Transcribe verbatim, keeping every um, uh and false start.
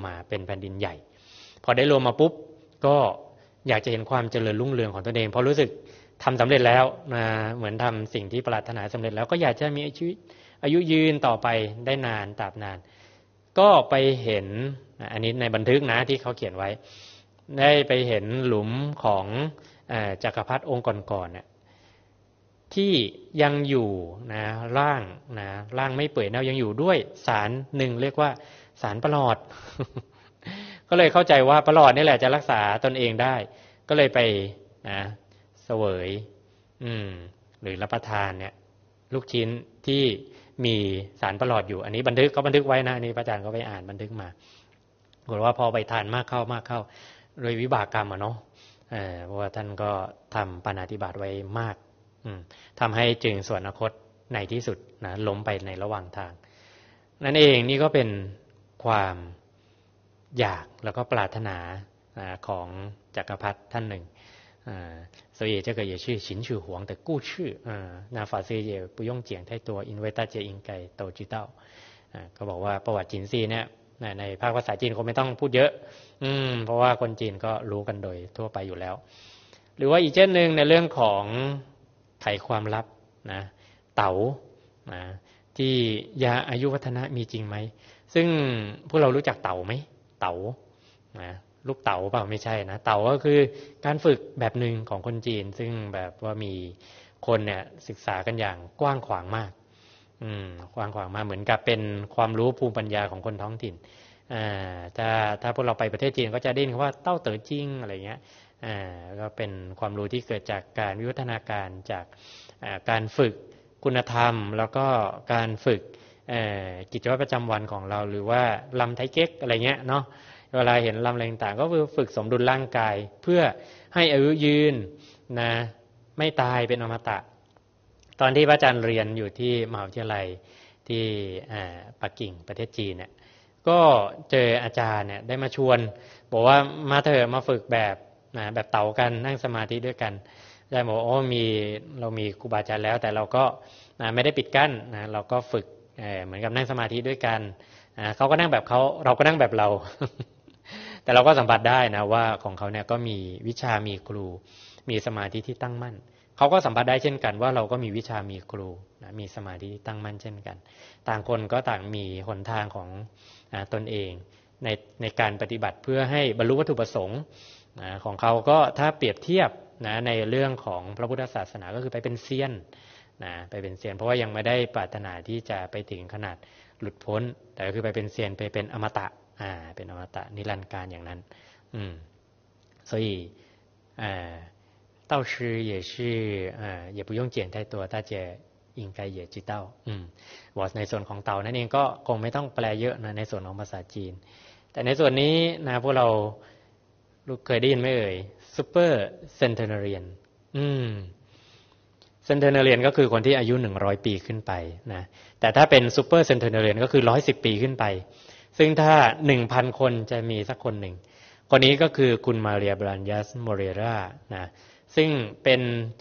มาเป็นแผ่นดินใหญ่พอได้รวมมาปุ๊บก็อยากจะเห็นความเจริญรุ่งเรืองของตนเองเพราะรู้สึกทำสำเร็จแล้วนะเหมือนทำสิ่งที่ปรารถนาสำเร็จแล้วก็อยากจะมีชีวิตอายุยืนต่อไปได้นานตราบนานก็ไปเห็นอันนี้ในบันทึกนะที่เขาเขียนไว้ได้ไปเห็นหลุมของจักรพรรดิองค์ก่อนๆเนี่ยที่ยังอยู่นะร่างนะร่างไม่เปื่อยเน่ายังอยู่ด้วยสารหนึ่งเรียกว่าสารประหลอด ก็เลยเข้าใจว่าประหลอดนี่แหละจะรักษาตนเองได้ก็เลยไปนะเสวยอืมหรือรับประทานเนี่ยลูกชิ้นที่มีสารประหลอดอยู่อันนี้บันทึกก็บันทึกไว้นะอันนี้พระอาจารย์ก็ไปอ่านบันทึกมาบอกว่าพอไปทานมากเข้ามากเข้าโดยวิบากกรรมอ่ะเนาะเออเพราะว่าท่านก็ทำปาณาติบาตไว้มากอืมทำให้จึงสวรรคตในที่สุดนะล้มไปในระหว่างทางนั่นเองนี่ก็เป็นความอยากแล้วก็ปรารถนาของจักรพรรดิท่านหนึ่ง所以这个也是秦始皇的故事啊那法师也不用讲太多因为大家应该都知道ก็บอกว่าประวัติจินซีเนี่ยในภาคภาษาจีนคงไม่ต้องพูดเยอะอืมเพราะว่าคนจีนก็รู้กันโดยทั่วไปอยู่แล้วหรือว่าอีกเช่นนึงในเรื่องของไขความลับนะเต๋านะที่ยาอายุวัฒนะมีจริงไหมซึ่งพวกเรารู้จักเต๋าไหมเต๋านะลูกเต๋าเปล่าไม่ใช่นะเต๋าก็คือการฝึกแบบหนึ่งของคนจีนซึ่งแบบว่ามีคนเนี่ยศึกษากันอย่างกว้างขวางมากอืมกว้างขวางมากเหมือนกับเป็นความรู้ภูมิปัญญาของคนท้องถิ่นอ่าถ้าถ้าพวกเราไปประเทศจีนก็จะได้ยินว่าเต้าเต๋อจิ้งอะไรเงี้ยอ่าก็เป็นความรู้ที่เกิดจากการวิวัฒนาการจากอ่าการฝึกคุณธรรมแล้วก็การฝึกกิจวัตรประจำวันของเราหรือว่าลำไทเก๊กอะไรเงี้ยเนาะเวลาเห็นลำอะไรต่างๆก็คือฝึกสมดุลร่างกายเพื่อให้อายุยืนนะไม่ตายเป็นอมตะตอนที่พระอาจารย์เรียนอยู่ที่มหาวิทยาลัยที่ปักกิ่งประเทศจีนเนี่ยก็เจออาจารย์เนี่ยได้มาชวนบอกว่ามาเถอะมาฝึกแบบนะแบบเต๋ากันนั่งสมาธิด้วยกันอาจารย์บอกว่าโอ้มีเรามีครูบาอาจารย์แล้วแต่เราก็นะไม่ได้ปิดกั้นนะเราก็ฝึกเอ่อเหมือนกับนั่งสมาธิด้วยกันอ่าเขาก็นั่งแบบเขาเราก็นั่งแบบเรา แต่เราก็สัมผัสได้นะว่าของเขาเนี่ยก็มีวิชามีครูมีสมาธิที่ตั้งมั่นเขาก็สัมผัสได้เช่นกันว่าเราก็มีวิชามีครูนะมีสมาธิที่ตั้งมั่นเช่นกันต่างคนก็ต่างมีหนทางของอ่าตนเองในในการปฏิบัติเพื่อให้บรรลุวัตถุประสงค์นะของเขาก็ถ้าเปรียบเทียบนะในเรื่องของพระพุทธศาสนาก็คือไปเป็นเซียนนะไปเป็นเซียนเพราะว่ายังไม่ได้ปรารถนาที่จะไปถึงขนาดหลุดพ้นแต่ก็คือไปเป็นเซียนไปเป็นอมตะอ่าเป็นอมตะนิรันดร์การอย่างนั้นอืม所以呃道师也是呃也不用讲太多大家应该也知道อืมว่าในส่วนของเต่านั่นเองก็คงไม่ต้องแปลเยอะนะในส่วนของภาษาจีนแต่ในส่วนนี้นะพวกเราเคยได้ยินไหมเอ่ยซูเปอร์เซนเทนาเรียนอืมเซนเทนาเรียนก็คือคนที่อายุหนึ่งร้อยปีขึ้นไปนะแต่ถ้าเป็นซูเปอร์เซนเทนาเรียนก็คือหนึ่งร้อยสิบปีขึ้นไปซึ่งถ้า หนึ่งพัน คนจะมีสักคนหนึ่งคนนี้ก็คือคุณมาเรียบรันยัสโมเรรานะซึ่งเป็น